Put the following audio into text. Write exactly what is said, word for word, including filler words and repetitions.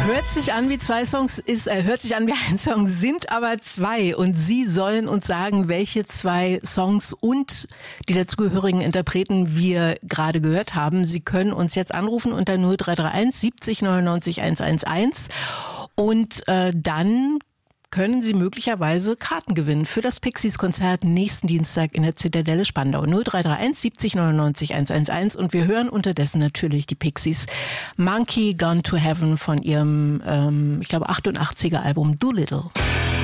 Hört sich an wie zwei Songs, ist, äh, hört sich an wie ein Song, sind aber zwei. Und Sie sollen uns sagen, welche zwei Songs und die dazugehörigen Interpreten wir gerade gehört haben. Sie können uns jetzt anrufen unter null drei drei eins siebzig neunundneunzig hundertelf. Und äh, dann können Sie möglicherweise Karten gewinnen für das Pixies-Konzert nächsten Dienstag in der Zitadelle Spandau. null drei drei eins siebzig neunundneunzig hundertelf. Und wir hören unterdessen natürlich die Pixies. Monkey Gone to Heaven von ihrem, ähm, ich glaube, achtundachtziger Album Doolittle.